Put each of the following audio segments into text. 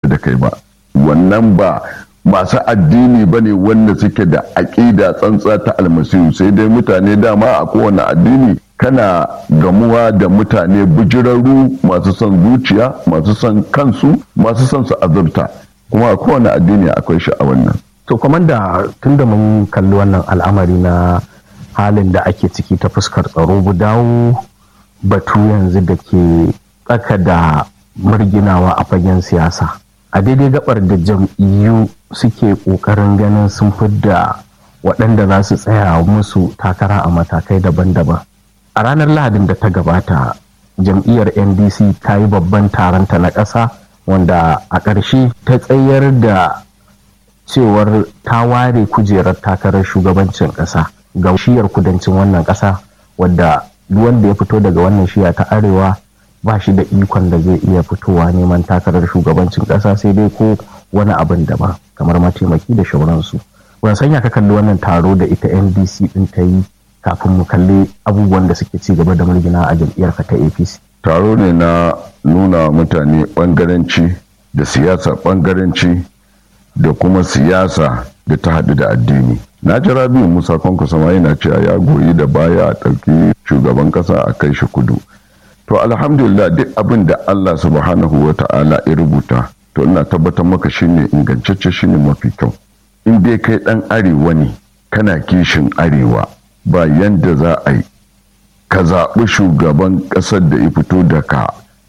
da kai ba. Wannan ba masu addini ba ne wanda suke da aƙida tsantsa ta almasihu, sai dai mutane dama a kowane addini kana gamuwa da mutane bijirarru masu son zuciya, masu son kansu, masu son su azurta, kuma a kowane addini akwai shi a wannan. To komanda, tunda mun kalli wannan al'amari na halin da ake ciki ta fuskar tsaro, bu dawo batu yanzu da ke tsaka da murginawa a fagen siyasa. A daidai gabar da jam'iyyu suke ƙoƙarin ganin sun fidda waɗanda za su tsaya musu takara a matakai daban-daban. A ranar Lahadin da ta gabata, jam'iyyar NDC ta yi babban taronta na ƙasa, wanda a ƙarshe ta tsayar da cewar ta ware kujerar takarar shugabancin ƙasa ga shiyar kudancin wannan ƙasa, wadda duk wanda ya fito daga wannan shiya ta arewa ba shi da ikon da zai iya fitowa neman takarar shugabancin ƙasa, sai dai ko wani abin daban kamar mataimaki da shauransu. Ban sanya ka kalli wannan taro da ita NDC din ta yi kafin mu kalli abubuwan da suke ci gaba da murgina a jam'iyyar ta APC. Taro ne na nuna mutane bangaranci da siyasa bangaranci da kuma siyasa da ta haɗu da addini. Na ji Rabi'u Musa Kwankwaso ma yana cewa ya goyi da baya a ɗauki shugaban ƙasa a kai shi kudu. To alhamdulillah, duk abin da Allah subhanahu wa ta'ala ya rubuta, to ina tabbatar maka shine ingantacce, shine mafi kyau. In dai kai ɗan arewa ne, kana kishin arewa, ba yanda za a yi ka zaɓi shugaban ƙasar da ya fito daga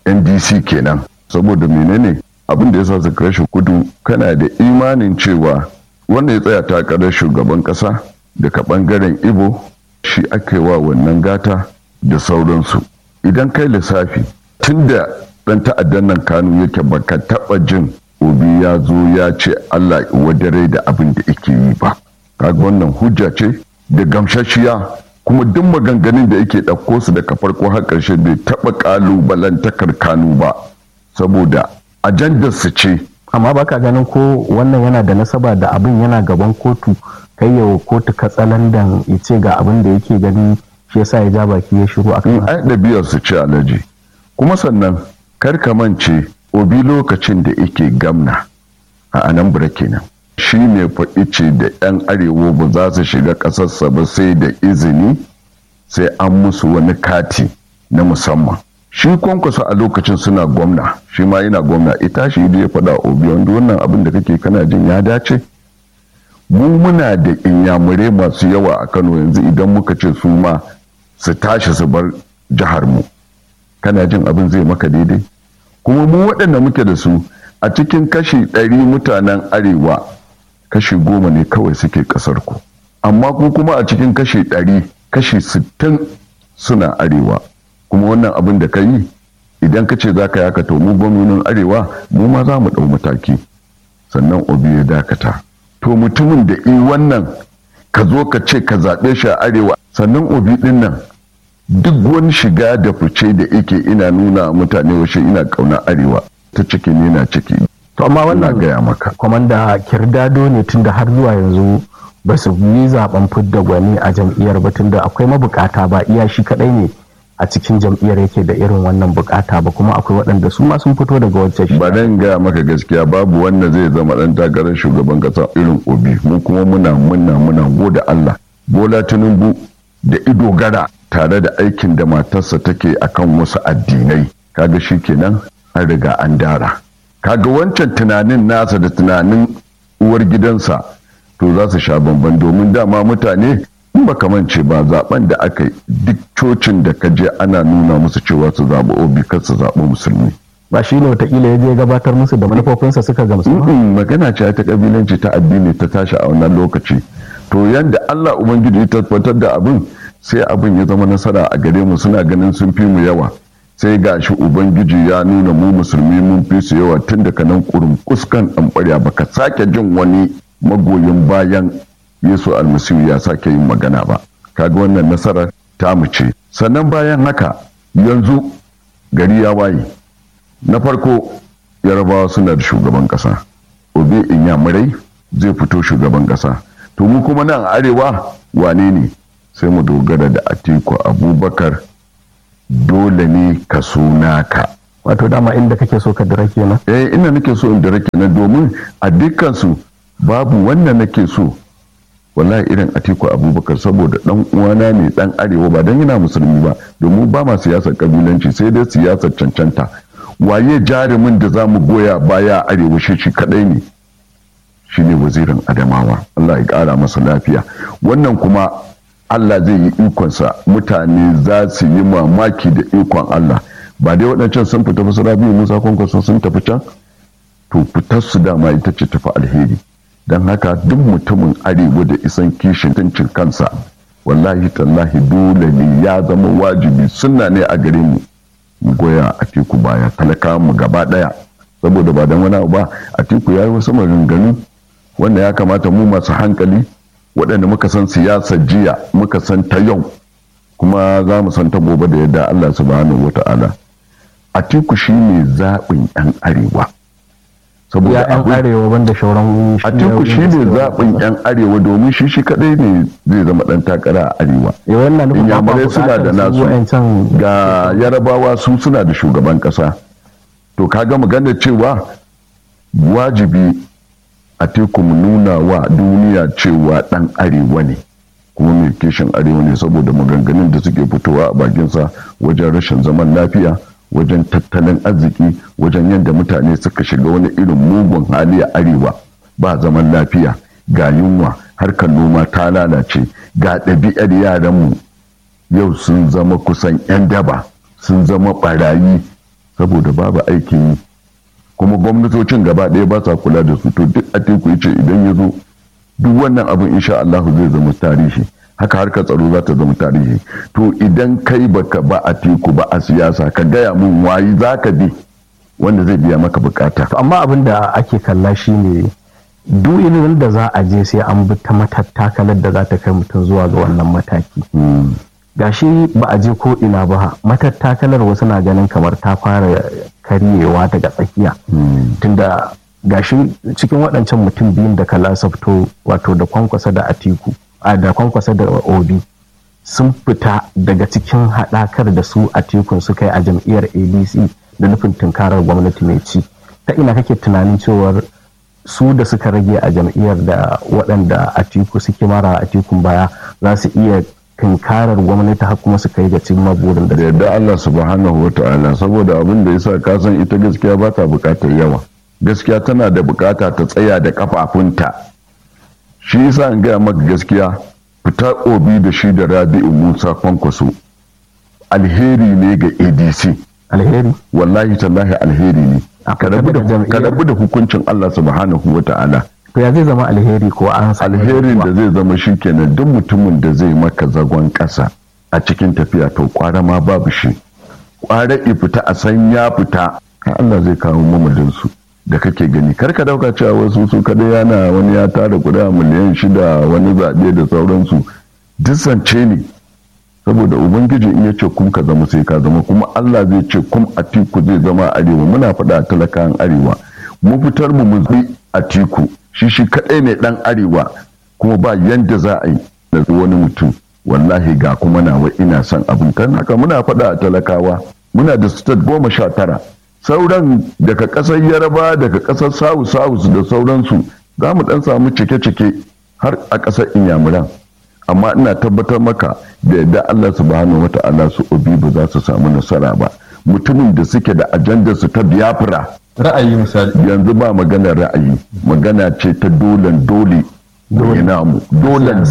NDC kenan. Saboda menene abin da ya sa su kashe kudu, kana da imanin cewa wanda ya tsaya takarar shugaban ƙasa daga ɓangaren Igbo shi ake wa wannan gata da sauransu. Idan kai lissafi, tun da ɗan ta'addan nan Kanu yake baka taɓa jin Obi ya zo ya ce Allah wadare da abin da yake yi ba. Kaga wannan hujja ce da gamsashiya, kuma duk maganganun da yake ɗauko su daga farko har ƙarshe bai taɓa ƙalubalantakar Kanu ba, saboda ajandar su ce. Amma baka ganin ko wannan yana da nasaba da abin yana gaban kotu, kai yawa kotu katsalandan ya ce ga abin da yake gani, shi yasa ya ja baki ya shiru akan ai ɗabi'ar su ce alaji. Kuma sannan kar ka mance Obi lokacin da yake gamna a Anambra kenan, shi ne faɗi ce da 'yan arewa ba za su shiga ƙasarsa ba sai da izini, sai an musu wani kati na musamman. Shi Kwankwaso a lokacin suna gwamna, shi ma yana gwamna, ita shi da ya faɗa Obi wanda wannan abin da kake kana jin ya dace. Mu muna da inyamurai masu yawa a Kano yanzu, idan muka ce su ma su tashi su bar jihar mu, kana jin abin zai maka daidai? Kuma mu waɗanda muke da su a cikin kashi 100 mutanen arewa, kashi 10 ne kawai suke ƙasar ku, amma ku kuma a cikin kashi 100 kashi 60 suna arewa. Kuma wannan abin da ka yi, idan ka ce za ka yaka, to mu gwamnonin arewa mu ma za mu ɗau mataki. Sannan Obi ya dakata. To mutumin da wannan ka zo ka ce ka zaɓe shi a arewa, sannan Obi ɗin nan duk wani shiga da fice da yake ina nuna mutane washe ina ƙauna arewa, ta ciki ne na ciki. To amma wannan gaya maka, kwamanda, kirdado ne tunda har zuwa yanzu ba su yi zaben fidda gwani a jam'iyyar ba, tunda akwai mabukata, ba iya shi kaɗai ne a cikin jam'iyyar yake da irin wannan bukata ba, kuma akwai waɗanda su ma sun fito daga wancan shi. Ba dan gaya maka gaskiya, babu wanda zai zama ɗan takarar shugaban ƙasa irin Obi. Mu kuma muna gode Allah. Bola Tinubu da ido gara tare da aikin da matarsa take akan wasu addinai, kaga shi kenan an riga an dara. Kaga wancan tunanin nasa da tunanin uwar gidansa to za su sha bamban, domin dama mutane in ba kamance ba zaben da aka yi, duk cocin da ka je ana nuna musu cewa su zaɓi Obi kar su zaɓi musulmi. Ba shi ne watakila ya je gabatar musu da manufofinsa suka gamsu ba? Magana ce ta kabilanci, ta addini ta tashi a wannan lokaci. To yanda Allah Ubangiji ya tabbatar da abin, sai abin ya zama nasara a gare mu, suna ganin sun fi mu yawa. Sai gashi Ubangiji ya nuna mu musulmi mun fi su yawa, tun daga nan kurum kuskan ɗanɓarya baka sake jin wani magoyin bayan Yesu almasihu ya sake yin magana ba. Kaga wannan nasarar ta mu ce. Sannan bayan haka yanzu gari ya waye. Na farko Yarabawa suna da shugaban ƙasa, Obi Inyamurai zai fito shugaban ƙasa. To mu kuma nan arewa wane ne? Sai mu dogara da Atiku Abubakar. Dole ne ka so naka wato dama inda kake so ka dira kenan. Ina nake so in dira kenan, domin a dukkan su babu wannan nake so wallahi irin Atiku Abubakar, saboda dan uwana ne, dan arewa, ba dan yana musulmi ba, domin ba ma siyasar kabilanci sai dai siyasar cancanta. Waye jarumin da zamu goya baya arewa shi kadai ne, shine wazirin Adamawa, Allah ya kara masa lafiya. Wannan kuma Allah zai yi ikonsa, mutane za su yi mamaki da ikon Allah. Ba dai waɗancan sun fita ba, su Rabi'u Musa Kwankwaso sun tafi can, to fitar su dama ita ce tafi alheri. Don haka duk mutumin arewa da isan kishin tuncin kansa, wallahi tallahi dole ne, ya zama wajibi, sunna ne a gare mu goya Atiku baya, talaka mu gaba daya. Saboda ba dan wani abu ba, Atiku ya yi wasu maganganu wanda ya kamata mu masu hankali, waɗanda muka san siyasar jiya, muka san ta yau, kuma za mu san ta gobe da yadda Allah subhanahu wata'ala. Atiku shine zaɓin 'yan arewa. Saboda yan arewa banda shauran Atiku shi ne zaɓin yan arewa, domin shi kadai ne zai zama ɗan takara a arewa. Inyamurai suna da nasu, ga Yarabawa su suna da shugaban ƙasa. To kaga maganar cewa wajibi Atiku mu nuna wa duniya cewa ɗan arewa ne, kuma mai kishin arewa ne, saboda maganganun da suke fitowa a bakinsa wajen rashin zaman lafiya, wajen tattalin arziki, wajen yadda mutane suka shiga wani irin mugun hali a arewa, ba zaman lafiya, ga yunwa, harkar noma ta lalace, ga ɗabi'ar yaranmu yau sun zama kusan 'yan daba, sun zama ɓarayi, saboda babu aikin yi, kuma gwamnatocin gaba ɗaya ba sa kula da su. To duk Atiku ya ce idan ya zo, duk wannan abin insha Allah zai zama tarihi. Haka harkar tsaro za ta zama tarihi. To idan kai baka ba Atiku ba a siyasa, ka gaya mun wayi za ka bi wanda zai biya maka bukata. Amma abin da ake kalla shi ne duk ilimin da za a je sai an bi ta matattakalar da za ta kai mutum zuwa ga wannan mataki. Gashi ba a je ko ina ba, matattakalar wasu na ganin kamar ta fara karyewa daga tsakiya. Tunda gashi cikin waɗancan mutum biyun da kala fito, wato da Kwankwasa da Atiku, da Kwankwasa da Obi, sun fita daga cikin haɗakar da su Atikun suka yi a jam'iyyar ADC da nufin tunkarar gwamnati mai ci. Ta ina kake tunanin cewar su da suka rage a jam'iyyar da waɗanda Atiku suke mara Atikun baya za su iya tunkarar gwamnati har kuma su kai ga cimma burin da yadda Allah subhanahu wata'ala, saboda abin da yasa ka san ita gaskiya ba ta buƙatar yawa. Gaskiya tana da buƙata ta tsaya da kafafunta. Shi yasa in gaya maka gaskiya, fita Obi da shi da Rabi'u Musa Kwankwaso alheri ne ga ADC. Alheri? Wallahi tallahi alheri ne. Ka rabu da hukuncin Allah subhanahu wata'ala. To ya zai zama alheri ko an san alherin da zai zama shi kenan, duk mutumin da zai maka zagon ƙasa a cikin tafiya, to kwara ma babu shi. Kwara fita a san ya fita, Allah zai kawo mamadin su da kake gani. Kar ka dauka cewa wasu su kada yana wani ya tara kuɗa miliyan 6 wani zaɓe da sauransu, duk zance ne. Saboda ubangiji in ya ce kun ka zama sai ka zama, kuma Allah zai ce kun Atiku zai zama arewa. Muna faɗa a talakan arewa, mu fitar mu bi Atiku, shi kadai ne dan arewa, kuma ba yanda za a yi da wani mutum. Wallahi ga kuma nawa ina son abin kan haka. Muna faɗa a talakawa, muna da state 19, sauran daga ƙasar Yaraba, daga ƙasar South da sauransu, za mu dan samu cike-cike har a ƙasar Inyamuran. Amma ina tabbatar maka da yadda Allah subhanahu wata'ala su Obi ba za su samu nasara ba. Mutumin da suke da ajandar su ta Biafra, ra'ayi misali, yanzu ba maganar ra'ayi, magana ce ta dolan dole mu yi namu, dolan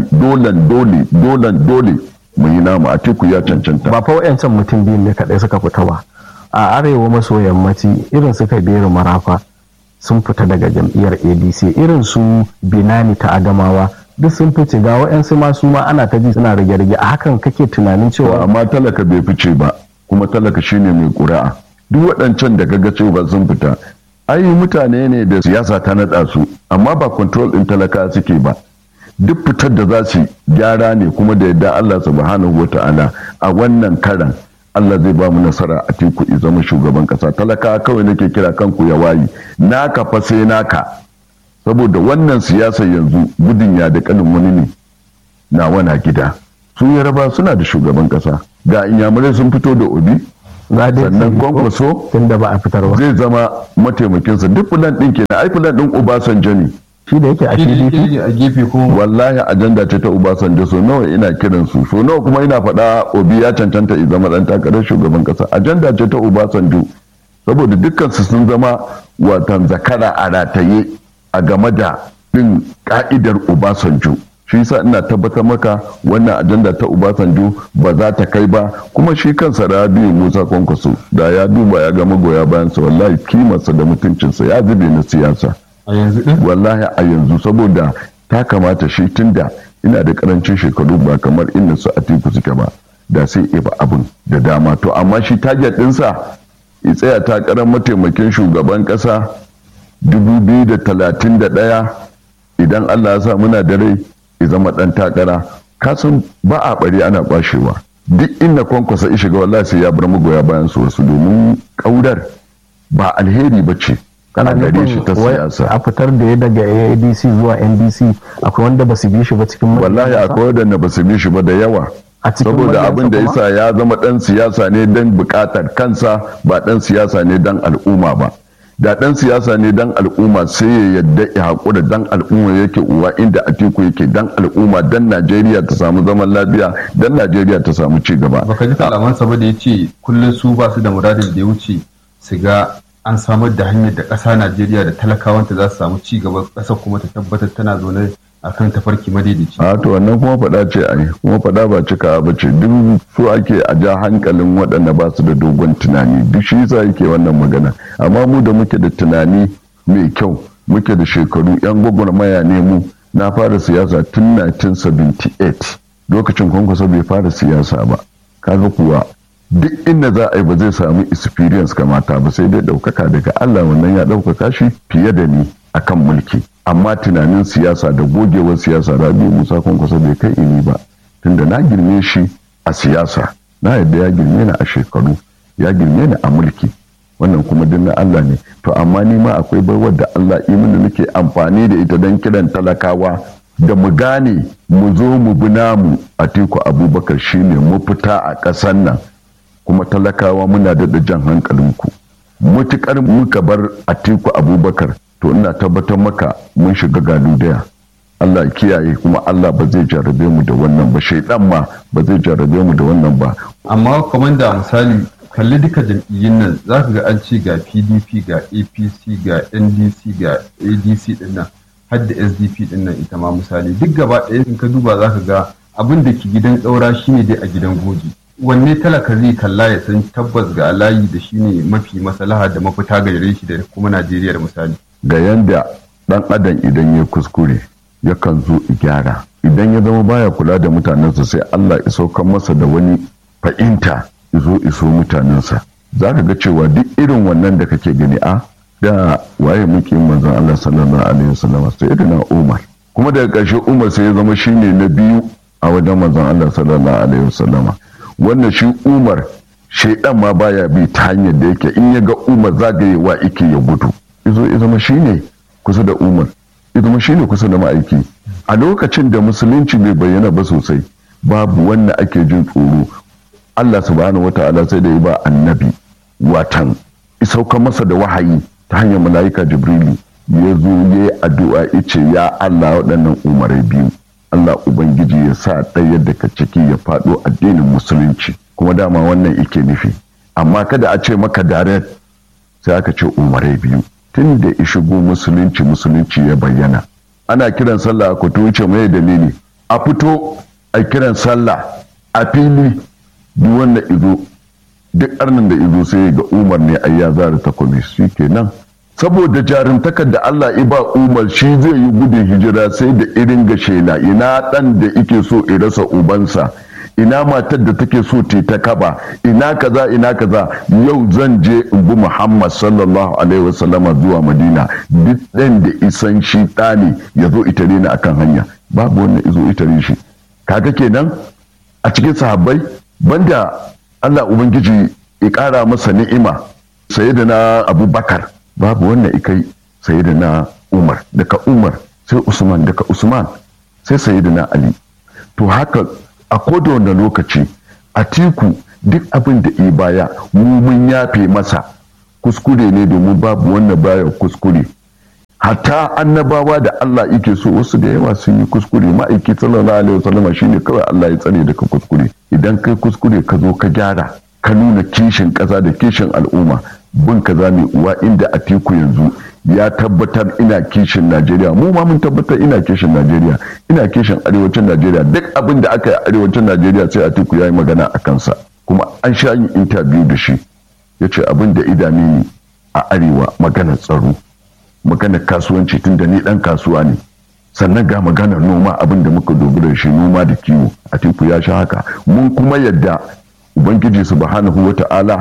dole mu yi namu. Atiku ya cancanta. Ba fa wayancan mutum biyun ne kadai suka fita ba, a arewa maso yammaci irin su Kabiru Marafa sun fita daga jam'iyyar ADC, irin su Binani ta Adamawa duk sun fice, ga wayansu ma su ma ana ta ji suna rage-rage. A hakan kake tunanin cewa amma talaka bai fice ba, kuma talaka shine mai ƙuri'a. Duk waɗancan da kaga cewa sun fita, ai mutane ne da siyasa ta naɗa su, amma ba control ɗin talaka suke ba. Duk fitar da za su gyara ne, kuma da yadda Allah subhanahu wata'ala a wannan karan Allah zai ba mu nasara. Atiku ya zama shugaban ƙasa. Talaka kawai nake kira kanku ya wayi, naka fa sai naka. Saboda wannan siyasa yanzu gudun ya da kanin wani ne na wana gida. Su Yaraba suna da shugaban ƙasa, ga Inyamurai sun fito da Obi, sannan Kwankwaso tunda ba a fitar ba zai zama mataimakinsa. Duk plan ɗin kenan, ai plan ɗin Obasanjo ne shi da yake a PDP a gefe kuma wallahi ajanda ce ta Obasanjo. So nawa ina kiran su, so nawa kuma ina faɗa Obi ya cancanta ya zama ɗan takarar shugaban ƙasa. Ajanda ce ta Obasanjo, saboda dukkan su sun zama watan zakara a rataye a game da bin ka'idar Obasanjo. Shi yasa ina tabbatar maka wannan ajanda ta Obasanjo ba za ta kai ba. Kuma shi kansa Rabiu Musa Kwankwaso da ya duba ya ga magoya bayansa, wallahi kimarsa da mutuncinsa ya zube na siyasa a yanzu din wallahi a yanzu, saboda ta kamata shi tunda ina da karancin shekaru ba kamar inda su Atiku suke ba, da sai iba abun da dama. To amma shi target ɗinsa ya tsaya takarar mataimakin shugaban ƙasa 2031 idan Allah ya sa muna da rai ya zama ɗan takara. Kasan ba a bari ana bashewa, duk inda Kwankwasa ya shiga wallahi sai ya bar magoya bayan su wasu, domin ƙaurar ba alheri ba ce kana gare shi ta siyasa. A fitar da ya daga ADC zuwa NDC akwai wanda ba su bi shi ba cikin wallahi akwai wanda ba su bi shi ba da yawa, saboda abin da yasa ya zama dan siyasa ne dan bukatar kansa, ba dan siyasa ne dan al'umma ba. Da dan siyasa ne dan al'umma sai ya yadda ya haƙura dan al'umma yake uwa inda Atiku yake dan al'umma, dan Najeriya ta samu zaman lafiya, dan Najeriya ta samu ci gaba. baka ji kalamansa ba da ya ce kullum su ba su da muradin da ya wuce su ga an samar da hanyar da ƙasa Najeriya da talakawanta za su samu ci gaba, ƙasar kuma ta tabbatar tana zaune a kan tafarki madaidaici. A to wannan kuma faɗa ce ai, kuma faɗa ba cika ba ce, duk su ake a ja hankalin waɗanda ba su da dogon tunani, duk shi yasa yake wannan magana. Amma mu da muke da tunani mai kyau, muke da shekaru, yan gwagwarmaya ne mu. Na fara siyasa tun 1978 lokacin Kwankwaso bai fara siyasa ba. Kaga kuwa duk inda za a yi ba zai samu experience kamata ba, sai dai ɗaukaka daga Allah, wannan ya ɗaukaka shi fiye da ni akan mulki. Amma tunanin siyasa da gogewar siyasa Rabiu Musa Kwankwaso bai kai ini ba, tunda na girme shi a siyasa, na yadda ya girme ni a shekaru, ya girme ni a mulki, wannan kuma din na Allah ne. To amma ni ma akwai baiwar da Allah imin da nake amfani da ita don kiran talakawa da mu gane mu zo mu bi namu. Atiku Abubakar shine mafita a ƙasar nan, kuma talakawa muna daɗa jan hankalinku. Mutukar muka bar Atiku Abubakar to ina tabbatar maka mun shiga galudaya. Allah ya kiyaye, kuma Allah ba zai jarrabe mu da wannan ba, shaidan ma ba zai jarrabe mu da wannan ba. Amma komanda misali kalli duka jam'iyyun nan za ka ga an ce ga PDP ga APC ga NDC ga ADC din nan har da SDP din nan ita ma misali duk gaba ɗaya in ka duba za ka ga abin da ke gidan ɗaura shine dai a gidan goji. Wanne talaka zai kalla ya san tabbas ga layi da shine mafi maslaha da mafita ga gare shi da kuma Najeriya misali. Ga yanda dan adam idan ya kuskure yakan zo gyara, idan ya zama baya kula da mutanensa sai Allah ya saukar masa da wani fahimta iso mutanensa. Za ka ga cewa duk irin wannan da kake gani da waye muke manzon Allah sallallahu alaihi wasallam sai na Umar, kuma daga ƙarshe Umar sai ya zama shine na biyu a wajen manzon Allah sallallahu alaihi wasallam. Wannan shi Umar shaidan ma baya bi ta hanyar da yake, in ya ga Umar zagayewa yake ya gudu, ya zama shine kusa da Umar, ya zama shine kusa da ma'aiki. A lokacin da musulunci bai bayyana ba sosai, babu wanda ake jin tsoro. Allah subhanahu wata'ala sai da ya ba annabi watan isauka masa da wahayi ta hanyar mala'ika Jibrilu, ya zo ya yi addu'a ya ce ya Allah waɗannan umarai biyu Allah Ubangiji ya sa ɗaya daga ciki ya faɗo addinin musulunci, kuma dama wannan ike nufi. Amma kada a ce maka direct, sai aka ce umarai biyu. Tun da ya shigo musulunci ya bayyana, ana kiran sallah a kuto wuce mai dalili a fito a kiran sallah a fili, duk wanda izo duk arnin da izo sai ga Umar ne ai ya zara takobi, shi kenan. Saboda jarumtakar da Allah iba Umar, shi zai yi gudun hijira sai da irin ga shela, ina dan da ike so ya rasa ubansa, ina matar da take so ta kaba, ina kaza yau zan je in bi Muhammad sallallahu alaihi wasallama zuwa Madina, duk ɗan da isan shi ɗani ya zo itare ni akan hanya, babu wannan izo itare shi. Kaga kenan a cikin sahabbai banda Allah Ubangiji ya ƙara masa ni'ima, sayyidina Abubakar babu wannan ikai sayyidina Umar, daga Umar sai Usman, daga Usman sai sayyidina Ali. To haka a koda wanda lokaci Atiku duk abin da i baya mu mun yafe masa, kuskure ne domin babu wannan baya kuskure. Hatta annabawa da Allah yake so wasu da yawa sun yi kuskure, ma'aiki sallallahu alaihi wasallam shine kawai Allah ya tsare daga kuskure. Idan kai kuskure ka zo ka gyara, ka nuna kishin ƙasa da kishin al'umma, bin kaza mai uwa inda Atiku yanzu ya tabbatar ina kishin Najeriya, mu ma mun tabbatar ina kishin Najeriya, ina kishin arewacin Najeriya. Duk abin da aka yi a arewacin Najeriya sai Atiku ya yi magana a kansa, kuma an sha yin interview da shi. Ya ce abin da idame ni a arewa maganar tsaro, maganar kasuwanci tun da ni dan kasuwa ne, sannan ga maganar noma, abin da muka dogara shi noma da kiwo. Atiku ya sha haka. Mun kuma yadda Ubangiji subhanahu wata'ala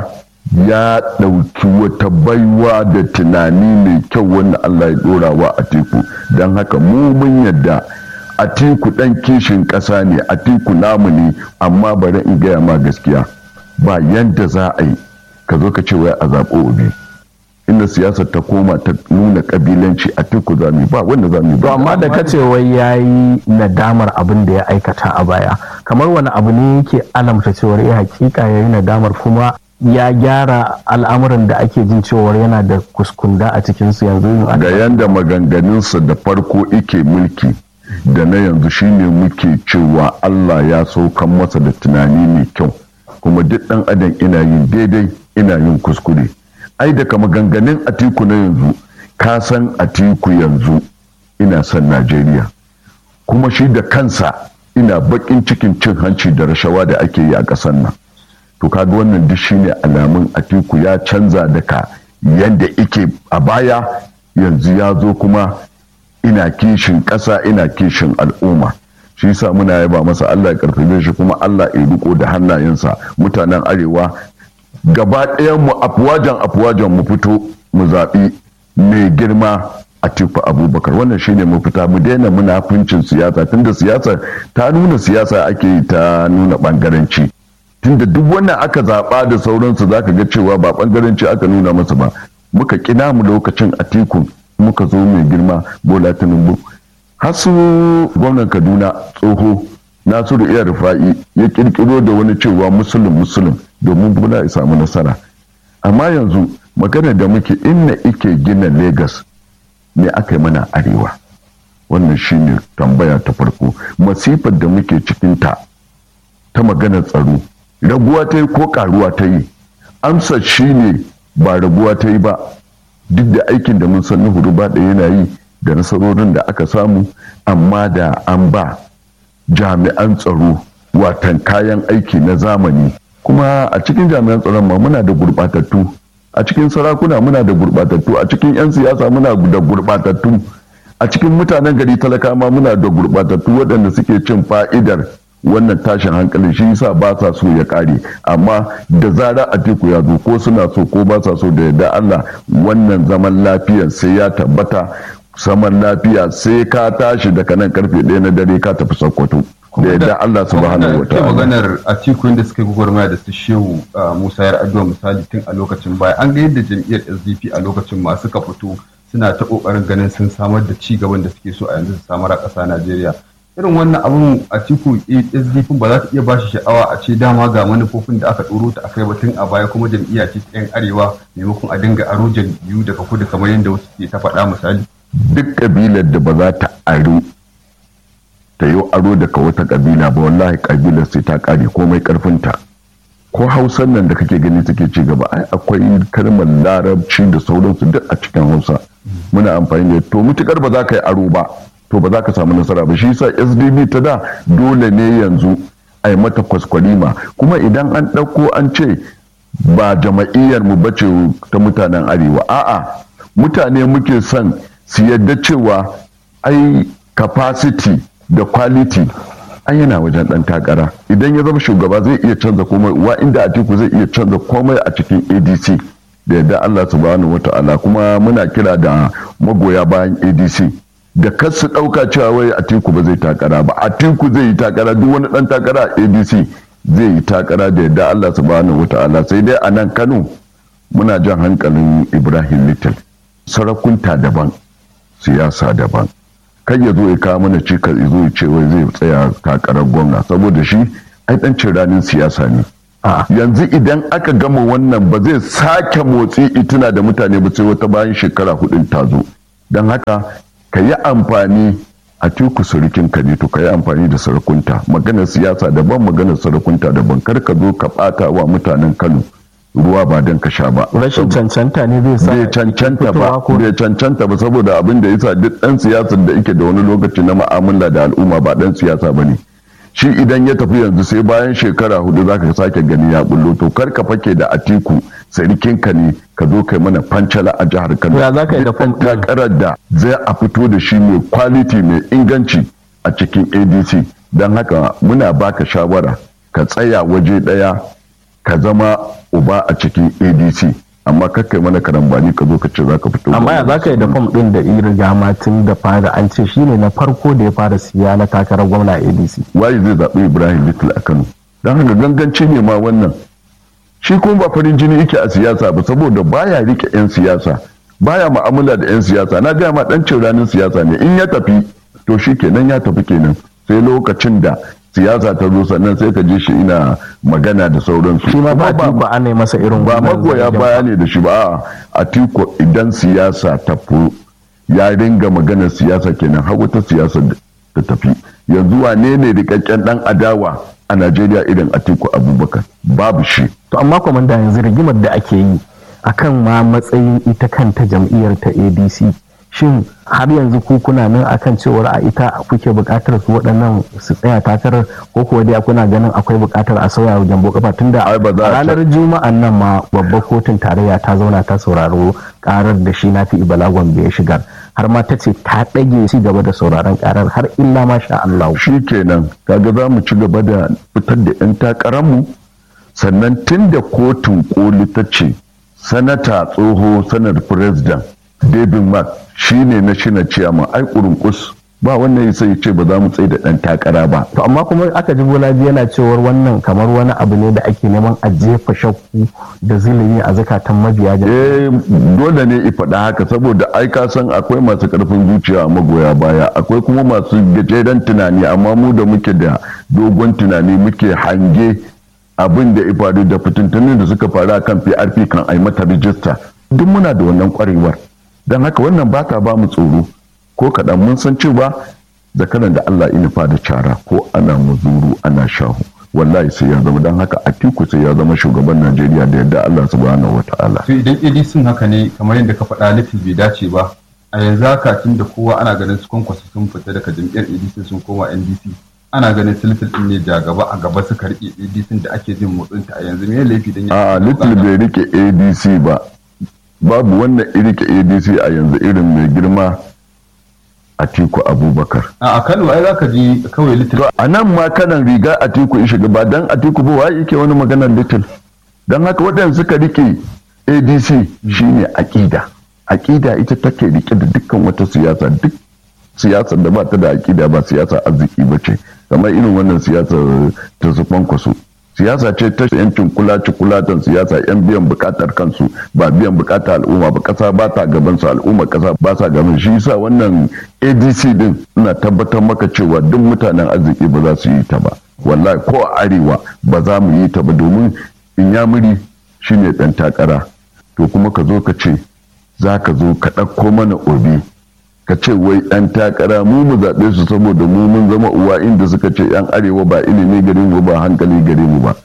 ya ɗauki wata baiwa da tunani mai kyau wanda Allah ya ɗora wa Atiku. Don haka mu mun yadda Atiku ɗan kishin ƙasa ne, Atiku namu ne, amma bari in gaya ma gaskiya, ba yanda za a yi ka zo ka ce wai a zaɓo Obi. Inda siyasar ta koma ta nuna kabilanci, Atiku za mu ba wanda za mu ba. Amma da kace wai yayi nadamar abin da ya aikata a baya, kamar wani abu ne yake alamta cewar ya hakika yayi nadamar kuma ya gyara al'amuran da ake jin cewar yana da kuskunda a cikin su yanzu? Ga yanda maganganunsa da farko ike mulki da na yanzu shine muke cewa Allah ya saukan masa da tunani mai kyau, kuma duk dan adam ina yin daidai ina yin kuskure. Ai daga maganganun Atiku na yanzu ka san Atiku yanzu ina son Najeriya, kuma shi da kansa ina bakin cikin cin hanci da rashawa da ake yi a ƙasar nan. To kaga wannan duk shine alamun Atiku ya canza daga yanda ike a baya, yanzu ya zo kuma ina kishin ƙasa ina kishin al'umma. Shi yasa muna yaba masa, Allah ya karfafe shi kuma Allah ya riko da hannayensa. Mutanen arewa gaba ɗayan mu afuwajen mu fito mu zaɓi mai girma Atiku Abubakar. Wannan shine mu fita, mu daina munafincin siyasa, tunda siyasa ta nuna siyasa ake yi ta nuna bangaranci. Tunda duk wannan aka zaɓa da sauransu zaka ga cewa ba bangaranci aka nuna masa ba. Muka kina mu lokacin Atiku muka zo mai girma Bola Tinubu. Hasu gwamnan Kaduna tsoho Nasiru Iya Rufa'i ya kirkiro da wani cewa musulun domin Bola ya samu nasara. Amma yanzu magana da muke inna ike gina Lagos ne aka yi mana arewa. Wannan shine tambaya ta farko. Masifar da muke cikinta ta maganar tsaro, raguwa ta yi ko karuwa ta yi? Amsa shine ba raguwa ta yi ba, duk da aikin da mun san na Huruba da yana yi da nasarorin da aka samu, amma da an ba jami'an tsaro watan kayan aiki na zamani. Kuma a cikin jami'an tsaron ma muna da gurbatattu, a cikin sarakuna muna da gurbatattu, a cikin 'yan siyasa muna da gurbatattu, a cikin mutanen gari talaka ma muna da gurbatattu waɗanda suke cin fa'idar wannan tashin hankalin. Shi yasa ba sa so ya kare, amma da zara Atiku ya zo, ko suna so ko ba sa so, da yadda Allah wannan zaman lafiyar sai ya tabbata. Zaman lafiya sai ka tashi daga nan karfe 1 na dare ka tafi Sokoto, da yadda Allah subhanahu wataala. Maganar Atiku inda suka yi gwagwarmaya da su Shehu Musa Yar'adua misali tun a lokacin baya, an ga yadda jam'iyyar SDP a lokacin ma suka fito suna ta kokarin ganin sun samar da ci gaban da suke so a yanzu su samar a ƙasa Najeriya. Irin wannan abun Atiku SDP ba za ta iya bashi sha'awa a ce dama ga manufofin da aka ɗoro ta akai ba tun a baya, kuma jam'iyya ce ta 'yan arewa maimakon a dinga aro jam'iyyu daga kudu kamar yadda wasu ke ta faɗa misali. Duk kabilar da ba za ta aro ta yi aro daga wata kabila ba, wallahi kabilar sai ta kare komai karfinta. Ko Hausan nan da kake gani take ci gaba, ai akwai kalmar Larabci da sauransu duk a cikin Hausa muna amfani da. To mutukar ba za ka yi aro ba, to ba za ka samu nasara ba. Shi yasa SDP ta da dole ne yanzu a yi mata kwaskwarima. Kuma idan an ɗauko an ce ba jama'iyyar mu bace ta mutanen arewa, a'a mutane muke son su yadda cewa ai capacity da quality an yana wajen dan takara. Idan ya zama shugaba zai iya canza komai, wa inda Atiku zai iya canza komai a cikin ADC da yadda Allah subhanahu wata'ala. Kuma muna kira da magoya bayan ADC da kar su dauka cewa wai Atiku ba zai takara ba. Atiku zai yi takara, duk wani dan takara a ADC zai yi takara da yadda Allah subhanahu wata'ala. Sai dai a nan Kano muna jan hankalin Ibrahim Little, sarakunta daban siyasa daban. Kan ya zo ya kawo mana cikas, ya zo ya ce wai zai tsaya takarar gwamna, saboda shi ai dan ranin siyasa ne. yanzu idan aka gama wannan ba zai sake motsi ituna da mutane ba sai wata bayan shekara 4 ta zo. Don haka ka yi amfani a tuku surukin ka ne to ka yi amfani da sarakunta, maganar siyasa daban maganar sarakunta daban, kar ka zo ka bata wa mutanen Kano ruwa ba don ka sha ba. Rashin cancanta ne zai sa bai cancanta ba saboda abin da yasa duk dan siyasar da yake da wani lokaci na mu'amala da al'umma ba dan siyasa bane. Shi idan ya tafi yanzu sai bayan shekara 4 zaka sake gani ya bullo, to kar ka fake da Atiku sarikin ka ne ka zo kai mana fancala a jihar Kano. Ya zaka yi da takarar da zai a fito da shi mai quality mai inganci a cikin ADC. Don haka muna baka shawara ka tsaya waje daya ka zama uba a cikin ADC, amma kakkai mana karambani ka zo ka ce za ka fito. Amma ya za ka yi da fam ɗin da riga matin da fara an ce shine na farko da ya fara siya na takarar gwamna a ADC. Waye zai zaɓi Ibrahim Little a Kano? Don haka ganganci ne ma wannan. Shi kuma ba farin jini yake a siyasa ba saboda baya rike 'yan siyasa, baya mu'amala da 'yan siyasa. Na gaya ma ɗan ranar siyasa ne, in ya tafi to shi kenan ya tafi kenan, sai lokacin da siyasa ta zo sannan sai ka je shi ina magana da sauransu. Shi ma ba ana masa irin ba magoya baya ne da shi ba. Atiku idan siyasa ta ya ringa maganar siyasa kenan har wata siyasa ta tafi. Yanzu wane ne rikakken dan adawa a Najeriya irin Atiku Abubakar? Babu shi. To amma komanda yanzu rigimar da ake yi akan ma matsayin ita kanta jam'iyyar ta ADC, shin har yanzu ku kuna nan akan cewar a ita kuke buƙatar su waɗannan su tsaya takarar, ko kuwa dai kuna ganin akwai buƙatar a sauya wajen bokafa? Tunda ranar juma'an nan ma babbar kotun tarayya ta zauna ta sauraro karar da shi Nafi Bala Gombe ya shigar, har ma ta ce ta ɗage ci gaba da sauraron karar har illa ma sha Allah. Shi kenan kaga za mu ci gaba da fitar da 'yan takararmu, sannan tun da kotun koli ta ce sanata tsoho sanar president David Mark shi ne na shi na ciyama ai kurunkus ba wannan sai ce ba za mu tsaye da ɗan takara ba. To amma kuma aka ji Bolaji yana cewar wannan kamar wani abu ne da ake neman a jefa shakku da zulumi a zakatan mabiya. Dole ne i faɗa haka saboda ai ka san akwai masu ƙarfin zuciya a magoya baya, akwai kuma masu gajeren tunani, amma mu da muke da dogon tunani muke hange abin da faru da fitintunin da suka faru a kan PRP kan ai mata rijista, duk muna da wannan ƙwarewar. Don haka wannan ba ta ba mu tsoro ko kaɗan. Mun san cewa zakaran da Allah ina da cara ko ana muzuru ana shahu wallahi sai ya zama. Don haka Atiku sai ya zama shugaban Najeriya da yadda Allah subhanahu wataala. To idan ADC haka ne kamar yadda ka faɗa Little bai dace ba, a yanzu haka tun da kowa ana ganin su Kwankwaso sun fita daga jam'iyyar ADC sun koma NDC, ana ganin su Little din ne ja gaba a gaba suka rike ADC da ake jin motsinta a yanzu. Me laifi dan ya Little bai rike ADC ba, babu wannan irike ADC a yanzu irin mai girma Atiku Abubakar. A Kano ai zaka ji kawai Little. A nan ma kanan riga Atiku in shiga ba dan Atiku ba wai yake wani maganar Little. Dan haka waɗanda suka rike ADC shine aƙida. Aƙida ita take rike da dukkan wata siyasa, duk siyasar da ba ta da aƙida ba siyasa arziki ba ce, kamar irin wannan siyasar ta su Kwankwaso. Siyasa ce ta yancin kulatan siyasa, yan biyan bukatar kansu ba biyan bukatar al'umma ba. Kasa ba ta gaban su, al'umma kasa ba sa gaban shi. Yasa wannan ADC din ina tabbatar maka cewa duk mutanen arziki ba za su yi ta ba, wallahi ko a arewa ba za mu yi ta ba, domin Inyamuri shine dan takara. To kuma ka zo ka ce za ka zo ka ɗauko mana Obi ka ce wai ɗan takara mu zaɓe su saboda mu mun zama uwa, inda suka ce yan arewa ba ilimi gare mu ba hankali gare mu ba.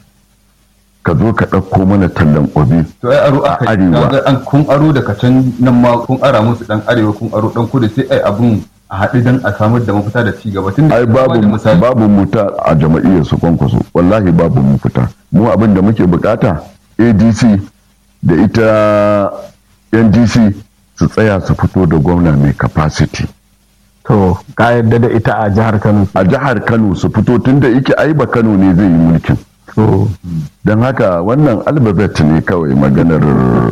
Ka zo ka ɗauko mana tallan Obi. To ai aro aka arewa an kun aro daga can nan ma kun ara musu dan arewa kun aro dan kudu, sai ai abun a haɗu dan a samar da mafita da cigaba. Tun ai babu muta a jama'iyyar su Kwankwaso, wallahi babu mu fita. Mu abin da muke bukata ADC da ita NDC su tsaya su fito da gwamna mai capacity. To ka yadda da ita a jihar Kano? A jihar Kano su fito, tunda yake ai ba Kano ne zai yi mulkin. Don haka wannan albabet ne kawai maganar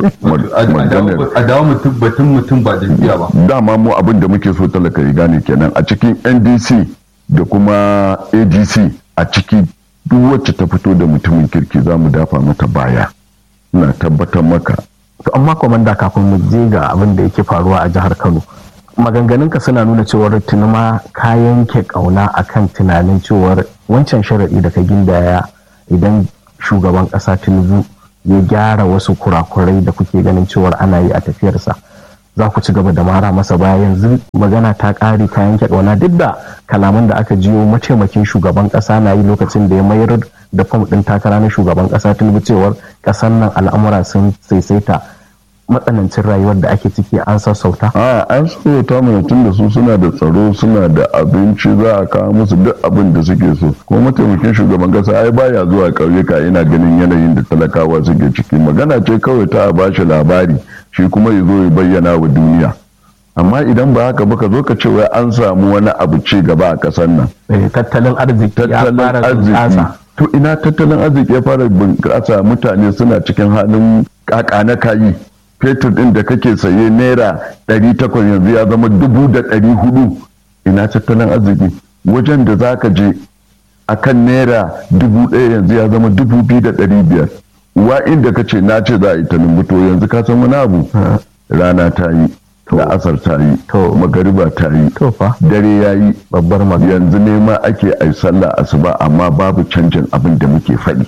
a dawo mutum ba jam'iyya ba. Dama mu abin da muke so talaka ya gane kenan a cikin NDC da kuma ADC, a ciki duk wacce ta fito da mutumin kirki za mu dafa mata baya, ina tabbatar maka. To amma komanda, kafin mu je ga abin da yake faruwa a jihar Kano, maganganunka suna nuna cewar tunuma ka yanke kauna akan tunanin cewar wancan sharaɗi da ka gindaya idan shugaban ƙasa Tinubu ya gyara wasu kurakurai da kuke ganin cewar ana yi a tafiyarsa, za ku ci gaba da mara masa baya? Yanzu magana ta ƙare ta yanke ƙauna, duk da kalaman da aka jiyo mataimakin shugaban ƙasa na yi lokacin da ya mayar da fam ɗin takara na shugaban ƙasa Tinubu cewar ƙasar nan al'amura sun saisaita, matsanancin rayuwar da ake ciki an sassauta. An sassauta mana tun da su suna da tsaro, suna da abinci, za a kawo musu duk abin da suke so. Kuma mataimakin shugaban kasa ai baya zuwa ƙauyuka yana ganin yanayin da talakawa suke ciki. Magana ce kawai ta ba shi labari, shi kuma ya zo ya bayyana wa duniya. Amma idan ba haka ba ka zo ka ce wai an samu wani abu ci gaba a ƙasar nan. Tattalin arziki ya fara bunƙasa. To ina tattalin arziki ya fara bunƙasa, mutane suna cikin halin ƙaƙa na kayi. Fetur ɗin da kake saye naira 800 yanzu ya zama 400. Ina tattalin arziki? Wajen da za ka je a kan naira 1000 yanzu ya zama 2500. Wa inda ka ce na ce za a yi ta to yanzu ka san wani abu, rana ta yi, da asar ta yi, magariba ta yi, dare ya yi, babbar magana. Yanzu ne ma ake ai sallah asuba amma babu canjin abin da muke faɗi.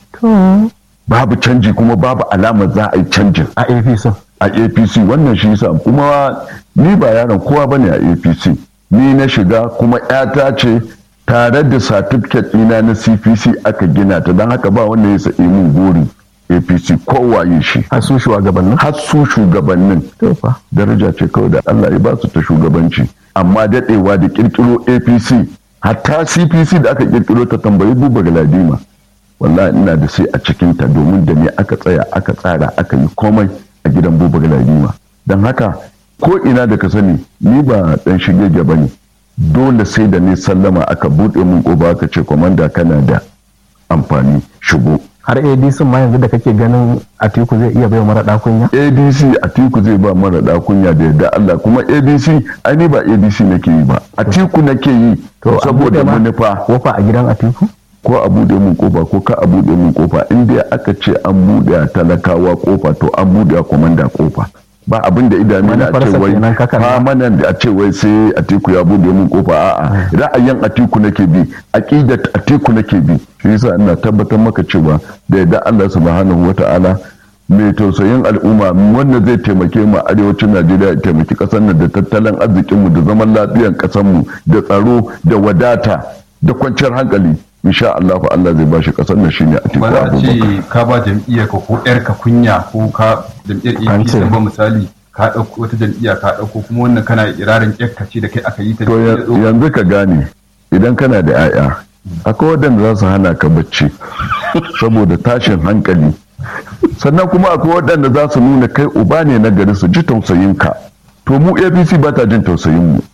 Babu canji kuma babu alamar za a yi canjin a APC. Wannan shi yasa kuma ni ba yaron kowa bane a APC, ni na shiga kuma yata ce tare da certificate ɗina na CPC aka gina ta, don haka ba wanda ya sa'i mun gori APC kowaye shi. Har su shugabannin daraja ce kawai da Allah ya ba su ta shugabanci, amma daɗewa da kirkiro APC, hatta CPC da aka kirkiro ta tambayi Buba Galadima. Wallahi ina da sai a cikinta, domin da ne aka tsaya aka tsara aka yi komai a gidan Buba Galadima. Don haka ko ina da ka sani ni ba dan shigege ba ne, dole sai da ne sallama aka buɗe mun ƙofa aka ce komanda kana da amfani shigo. Har ADC ma yanzu da kake ganin Atiku zai iya bai mara kunya? ADC Atiku zai ba mara kunya da yadda Allah, kuma ADC ai ba ADC nake yi ba, Atiku nake yi saboda manufa. Kofa a gidan Atiku? Ko a buɗe mun kofa ko ka a buɗe mun kofa, in dai aka ce an buɗe talakawa kofa to an buɗe komanda kofa. Ba abin da idanu na ce wai famanan da a ce wai sai Atiku ya buɗe mun kofa, a'a ra'ayin Atiku nake bi, aqidat Atiku nake bi. Shi yasa ina tabbatar maka cewa da yadda Allah subhanahu wata'ala mai tausayin al'umma wanda zai taimake mu a arewacin Najeriya, ya taimaki ƙasar nan da tattalin arzikin mu da zaman lafiyar ƙasar mu da tsaro da wadata da kwanciyar hankali. Insha Allah zai bashi kasar nan shine Atiku Abubakar. Ba ce ka ba jam'iyyar ka ko yar ka kunya ko ka jam'iyyar APC ba misali ka dauko wata jam'iyya ka dauko kuma wannan kana irarin yakka ce da kai aka yi ta. To yanzu ka gane, idan kana da 'ya'ya akwai wadanda za su hana ka bacci saboda tashin hankali, sannan kuma akwai wadanda za su nuna kai uba ne na gari su ji tausayin ka. To mu APC ba ta jin tausayin mu.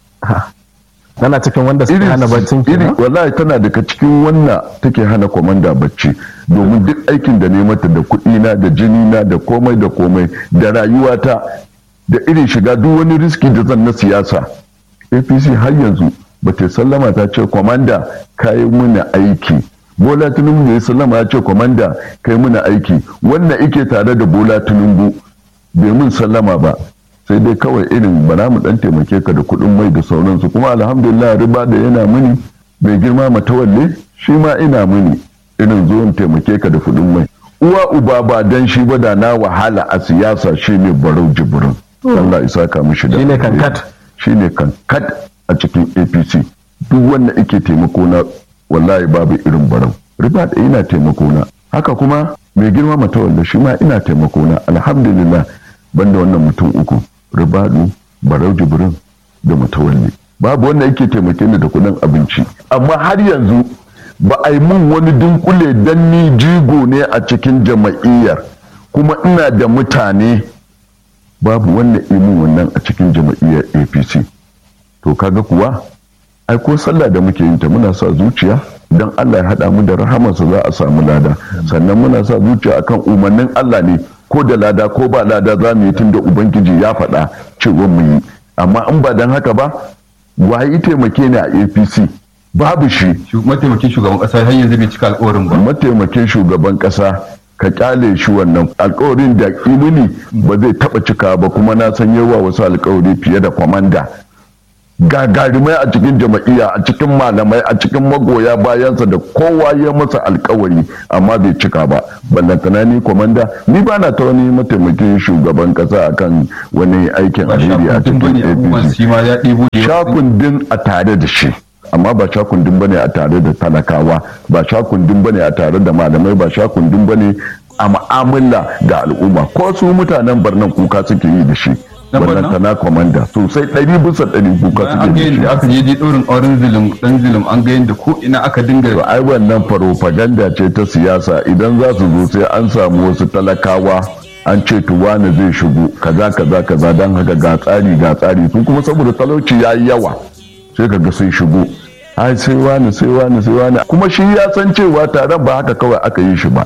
Tana cikin wanda suke hana baccin kenan? Wallahi tana daga cikin wanda take hana komanda bacci, domin duk aikin da ne mata da kuɗi na da jini na da komai da rayuwata da irin shiga duk wani riski da zan na siyasa, APC har yanzu ba ta sallama ta ce komanda kai muna aiki. Bola Tinubu da ya sallama ya ce komanda kai muna aiki, wannan ike tare da Bola Tinubu bai mun sallama ba, sai dai kawai irin bara mu dan taimake ka da kuɗin mai da sauransu. Kuma alhamdulillah riba da yana mini, bai girma Matawalle shi ma ina mini irin zo in taimake ka da kuɗin mai. Uwa uba ba dan shi ba da na wahala a siyasa shine Barau Jibrin. Allah isa ka mishi da shine kankat a cikin APC. Duk wanda yake taimako na wallahi babu irin Barau. Riba da ina taimako na. Haka kuma mai girma Matawalle shi ma ina taimako na, alhamdulillah. Banda wannan mutum uku, Ribadu, Barau Jibrin da Matawalle, babu wanda yake taimake ni da kudin abinci. Amma har yanzu ba a yi mun wani dunkule dan ni jigo ne a cikin jama'iyyar, kuma ina da mutane, babu wanda yi mun wannan a cikin jama'iyyar APC. To kaga kuwa ai ko sallah da muke yin ta muna sa zuciya dan Allah ya hada mu da rahamarsa za a samu lada, sannan muna sa zuciya akan umarnin Allah ne, ko da lada ko ba lada za mu yi tun da Ubangiji ya faɗa cewa mu yi. Amma in ba don haka ba, waye taimake ni a APC? Babu shi. Mataimakin shugaban ƙasa har yanzu bai cika alƙawarin ba. Mataimakin shugaban ƙasa ka kyale shi wannan alƙawarin da imini ba zai taɓa cika ba, kuma na san yawa wasu alƙawari fiye da kwamanda. gagarumai a cikin jama'iyya, a cikin malamai, a cikin magoya bayansa da kowa ya masa alkawari amma bai cika ba. Ballantana ni komanda, ni ba na ta wani mataimakin shugaban kasa akan wani aikin alheri a cikin APC. Shakundin a tare da shi, amma ba shakundin bane a tare da talakawa, ba shakundin bane a tare da malamai, ba shakundin bane a mu'amala da al'umma. Ko su mutanen Barnan kuka suke yi da shi. Wannan tana komanda sosai 100% kuka suke da shi. Aka je ɗorin auren zulum an ga yadda ko ina aka dinga. To ai wannan farofaganda ce ta siyasa, idan za su zo sai an samu wasu talakawa an ce to wani zai shigo kaza don haka ga tsari su kuma saboda talauci ya yi yawa sai kaga sun shigo. Ai sai wani kuma shi ya san cewa taron ba haka kawai aka yi shi ba,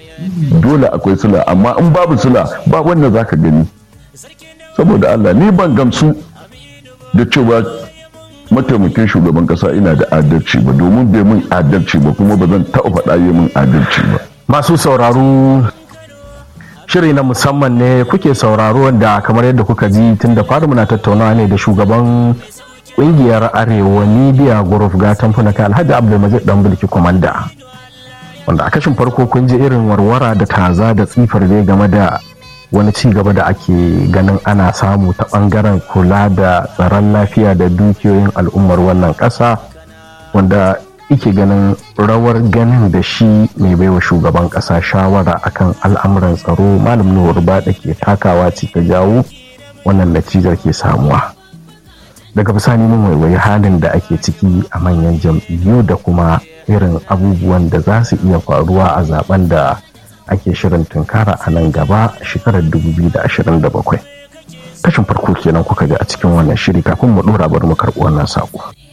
dole akwai sila, amma in babu sila ba wanda zaka gani. Saboda Allah ni ban gamsu da cewa mataimakin shugaban kasa ina da adalci ba, domin bai mun adalci ba kuma ba zan taɓa faɗa yi mun adalci ba. Masu sauraro, shiri na musamman ne kuke sauraro wanda kamar yadda kuka ji tun da fari muna tattaunawa ne da shugaban kungiyar Arewa Media Group Gatan Funaka Alhaji Abdulmajid Danbilki Komanda, wanda a kashin farko kun ji irin warwara da taza da tsifar dai game da wani ci gaba da ake ganin ana samu ta bangaren kula da tsaron lafiya da dukiyoyin al'ummar wannan ƙasa, wanda ike ganin rawar ganin da shi mai baiwa shugaban ƙasa shawara akan al'amuran tsaro Malam Nuhu Ribadu ke takawa ce ta jawo wannan natijar ke samuwa. Daga bisani mun waiwayi halin da ake ciki a manyan jam'iyyu da kuma irin abubuwan da za su iya faruwa a zaben da ake shirin tunkara a nan gaba shekarar 2027. Kashin farko kenan kuka ji a cikin wannan shiri, kafin mu dora bari mu karɓi wannan sako.